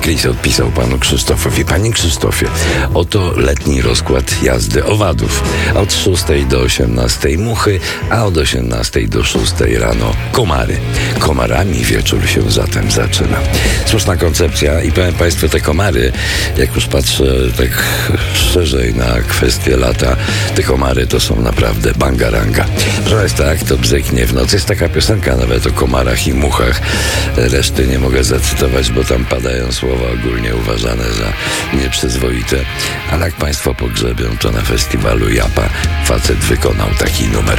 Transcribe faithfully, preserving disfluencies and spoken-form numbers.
List odpisał panu Krzysztofowi. Panie Krzysztofie, oto letni rozkład jazdy owadów. Od szóstej do osiemnastej muchy, a od osiemnastej do szóstej rano komary. Komarami wieczór się zatem zaczyna. Słuszna koncepcja i powiem państwu, te komary, jak już patrzę tak szerzej na kwestię lata, te komary to są naprawdę bangaranga. Proszę państwa, jak to bzyknie w nocy. Jest taka piosenka nawet o komarach i muchach. Reszty nie mogę zacytować, bo tam padają słowa ogólnie uważane za nieprzyzwoite. Ale jak państwo pogrzebią, to na festiwalu Japa facet wykonał taki numer.